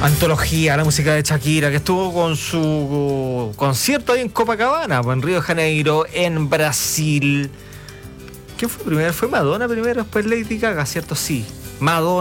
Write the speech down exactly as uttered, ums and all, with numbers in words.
Antología, la música de Shakira, que estuvo con su concierto ahí en Copacabana, en Río de Janeiro, en Brasil. ¿Quién fue primero? ¿Fue Madonna primero, después Lady Gaga, cierto? Sí, Madonna.